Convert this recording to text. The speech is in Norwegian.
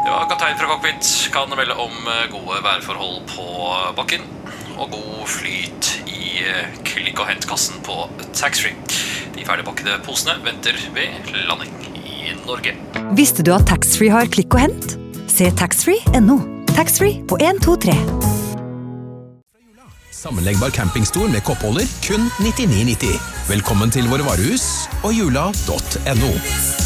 Ja, kaptein fra cockpit kan melde om gode værforhold på bakken og god flyt i klikk- og hentkassen på taxfree. De ferdigpakkede posene venter ved landing i Norge. Visste du at taxfree har klikk og hent? Se taxfree.no. Taxfree på 1, 2, 3. Sammenleggbar campingstol med koppholder kun 99,90. Velkommen til våre varehus og jula.no.